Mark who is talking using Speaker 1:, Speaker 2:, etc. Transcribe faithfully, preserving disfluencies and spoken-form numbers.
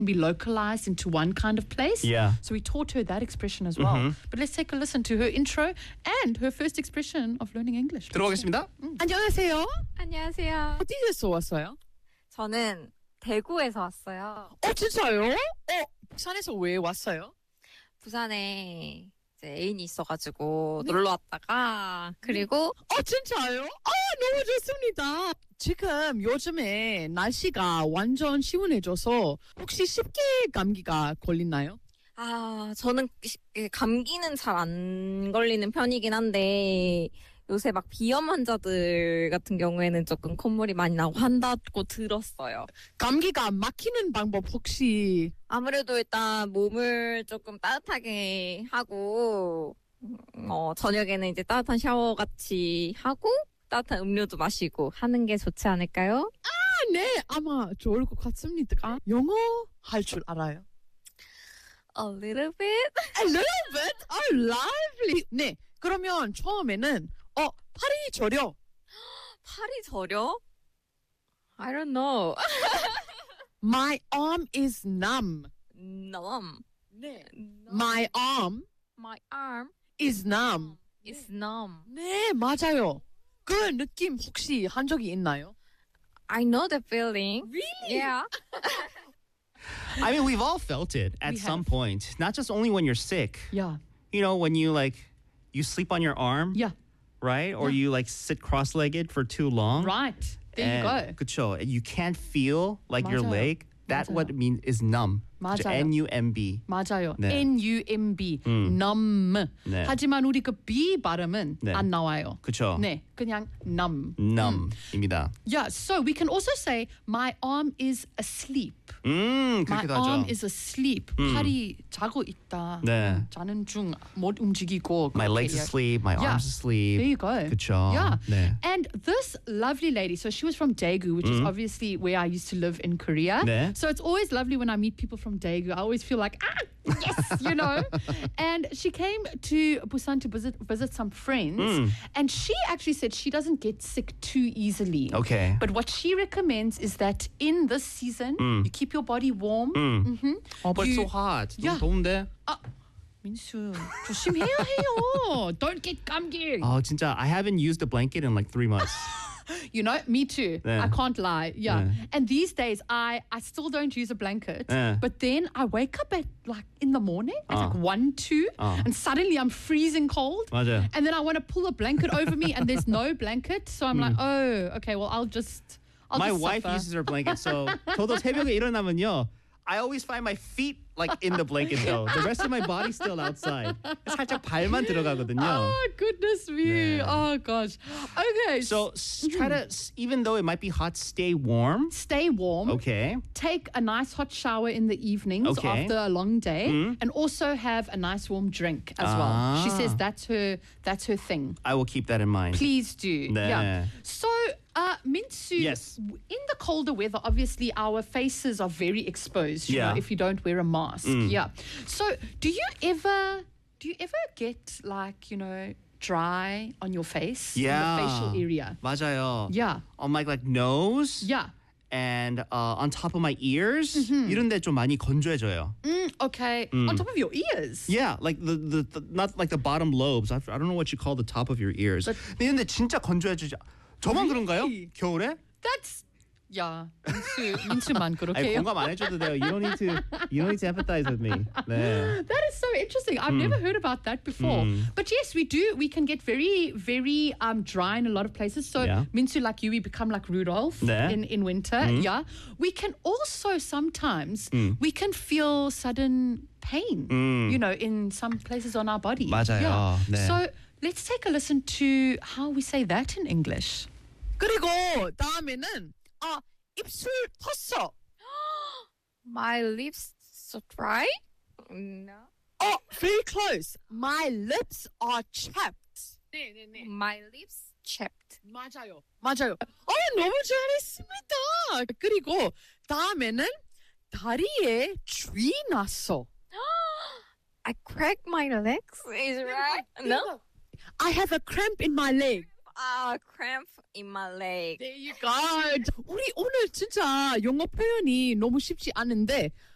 Speaker 1: be localized into one kind of place.
Speaker 2: Yeah.
Speaker 1: So we taught her that expression as well.
Speaker 2: Mhm.
Speaker 1: But let's take a listen to her intro and her first expression of learning English.
Speaker 2: 들어보겠습니다.
Speaker 3: 안녕하세요.
Speaker 4: 안녕하세요.
Speaker 3: 어디에서 왔어요?
Speaker 4: 저는 대구에서 왔어요.
Speaker 3: 어, 진짜요? 어, 부산에서 왜 왔어요?
Speaker 4: 부산에 이제 애인이 있어가지고 놀러 왔다가 그리고
Speaker 3: 어, 진짜요? 아, 너무 좋습니다. 지금 요즘에 날씨가 완전 시원해져서 혹시 쉽게 감기가 걸리나요?
Speaker 4: 아 저는 시- 감기는 잘 안 걸리는 편이긴 한데 요새 막 비염 환자들 같은 경우에는 조금 콧물이 많이 나고 한다고 들었어요.
Speaker 3: 감기가 막히는 방법 혹시
Speaker 4: 아무래도 일단 몸을 조금 따뜻하게 하고 어, 저녁에는 이제 따뜻한 샤워 같이 하고 따뜻한 음료도 마시고 하는 게 좋지 않을까요?
Speaker 3: 아, 네, 아마 좋을 것 같습니다. 영어 할 줄 알아요?
Speaker 4: A little bit.
Speaker 3: A little bit? Oh, lovely. 네, 그러면 처음에는 어, 팔이 저려.
Speaker 4: 팔이 저려? I don't know.
Speaker 3: My arm is numb.
Speaker 4: Numb.
Speaker 3: 네. My arm
Speaker 4: My arm
Speaker 3: is numb.
Speaker 4: is numb.
Speaker 3: 네, 맞아요. 그 느낌 혹시 한 적이 있나요?
Speaker 4: I know the feeling.
Speaker 3: Really?
Speaker 4: Yeah.
Speaker 2: I mean, we've all felt it at
Speaker 1: We
Speaker 2: some
Speaker 1: have.
Speaker 2: point. Not just only when you're sick.
Speaker 1: Yeah.
Speaker 2: You know, when you like, you sleep on your arm,
Speaker 1: Yeah.
Speaker 2: right? Or you like sit cross-legged for too long.
Speaker 1: Right. There you
Speaker 2: and,
Speaker 1: go.
Speaker 2: 그쵸. And you can't feel like your
Speaker 1: 맞아요.
Speaker 2: leg. That's
Speaker 1: 맞아요.
Speaker 2: what it means is numb. 그쵸?
Speaker 1: 맞아요.
Speaker 2: N U M B.
Speaker 1: 맞아요.
Speaker 2: 네.
Speaker 1: N U M B.
Speaker 2: 음.
Speaker 1: numb.
Speaker 2: 네.
Speaker 1: 하지만 우리 그 B 발음은
Speaker 2: 네.
Speaker 1: 안 나와요.
Speaker 2: 그쵸.
Speaker 1: 네, 그냥 numb.
Speaker 2: numb입니다.
Speaker 1: Yeah, so we can also say my arm is asleep.
Speaker 2: 음,
Speaker 1: My
Speaker 2: 그렇게도
Speaker 1: arm
Speaker 2: 하죠.
Speaker 1: is asleep.
Speaker 2: 음.
Speaker 1: 팔이 자고 있다.
Speaker 2: 네.
Speaker 1: 자는 중 못 움직이고.
Speaker 2: My
Speaker 1: 그렇게
Speaker 2: legs
Speaker 1: 얘기하-
Speaker 2: asleep, my
Speaker 1: Yeah.
Speaker 2: arms asleep.
Speaker 1: There you go.
Speaker 2: 그쵸.
Speaker 1: Yeah.
Speaker 2: 네.
Speaker 1: And this lovely lady, so she was from Daegu, which is obviously where I used to live in Korea.
Speaker 2: 네.
Speaker 1: So it's always lovely when I meet people from Daegu. I always feel like, ah, yes, you know. And she came to Busan to visit, visit some friends.
Speaker 2: Mm.
Speaker 1: And she actually said she doesn't get sick too easily.
Speaker 2: Okay.
Speaker 1: But what she recommends is that in this season,
Speaker 2: Mm.
Speaker 1: you keep your body warm.
Speaker 2: 음. Oh, but it's so
Speaker 1: You-
Speaker 2: hot.
Speaker 1: Yeah.
Speaker 2: 너무 더운데?
Speaker 1: 민수, 조심해야 해요. Don't get 감기.
Speaker 2: 어, 진짜 I haven't used a blanket in like three months.
Speaker 1: You know, me too.
Speaker 2: 네.
Speaker 1: I can't lie. Yeah.
Speaker 2: 네.
Speaker 1: And these days, I, I still don't use a blanket.
Speaker 2: 네.
Speaker 1: But then I wake up at like in the morning at
Speaker 2: 어.
Speaker 1: like one, two,
Speaker 2: 어.
Speaker 1: and suddenly I'm freezing cold.
Speaker 2: 맞아요.
Speaker 1: And then I want to pull a blanket over me, and there's no blanket. So I'm like, oh, okay, well, I'll just. I'll
Speaker 2: My
Speaker 1: just
Speaker 2: wife
Speaker 1: suffer.
Speaker 2: uses her blanket, so 저도 새벽에 일어나면요, I always find my feet like in the blanket though. The rest of my body's still outside. 살짝 발만 들어가거든요.
Speaker 1: Oh, goodness me.
Speaker 2: 네.
Speaker 1: Oh, gosh. Okay.
Speaker 2: So s- try to, s- even though it might be hot, stay warm.
Speaker 1: stay warm.
Speaker 2: Okay.
Speaker 1: Take a nice hot shower in the evenings
Speaker 2: Okay.
Speaker 1: after a long day,
Speaker 2: Mm.
Speaker 1: and also have a nice warm drink as well. She
Speaker 2: Ah.
Speaker 1: says that's her that's her thing.
Speaker 2: I will keep that in mind.
Speaker 1: Please do.
Speaker 2: 네.
Speaker 1: Yeah. So, uh, Minsu,
Speaker 2: Yes.
Speaker 1: w- in the colder weather, obviously our faces are very exposed. You
Speaker 2: Yeah.
Speaker 1: know, if you don't wear a mask.
Speaker 2: Mm.
Speaker 1: Yeah. So, do you ever do you ever get like you know dry on your face, in
Speaker 2: Yeah.
Speaker 1: the facial area?
Speaker 2: 맞아요.
Speaker 1: Yeah.
Speaker 2: On my like nose
Speaker 1: Yeah.
Speaker 2: and uh, on top of my ears, 이런 데 좀 많이 건조해져요.
Speaker 1: Mm, okay. On top of your ears.
Speaker 2: Yeah, like the, the, the not like the bottom lobes. I, I don't know what you call the top of your ears.
Speaker 1: But-
Speaker 2: 근데 근데 진짜 건조해지죠. 저만 그런가요?
Speaker 1: Really?
Speaker 2: 겨울에?
Speaker 1: That's yeah. 민수, 민수만
Speaker 2: 아니,
Speaker 1: 그렇게요.
Speaker 2: 공감 안 해줘도 돼요. You don't need to. You don't need to empathize with me. 네.
Speaker 1: That is so interesting. I've never heard about that before.
Speaker 2: Mm.
Speaker 1: But yes, we do. We can get very, very um, dry in a lot of places. So
Speaker 2: Yeah.
Speaker 1: Minsu, like you, we become like Rudolph
Speaker 2: 네.
Speaker 1: in, in winter. Yeah. We can also sometimes we can feel sudden pain. You know, in some places on our body.
Speaker 2: 맞아요.
Speaker 1: Yeah.
Speaker 2: 네.
Speaker 1: So let's take a listen to how we say that in English.
Speaker 3: 그리고 다음에는 아, 입술 텄어.
Speaker 4: My lips so dry? No.
Speaker 3: 어, very close. My lips are chapped. 네, 네, 네.
Speaker 4: My lips chapped.
Speaker 3: 맞아요. 맞아요. 어, 너무 잘했습니다. 그리고 다음에는 다리에 쥐 났어.
Speaker 4: I cracked my legs. Is it right? No.
Speaker 3: I have a cramp in my leg.
Speaker 4: Ah, cramp in my leg.
Speaker 3: There you go. 우리 오늘 진짜 영어 표현이 너무 쉽지 않은데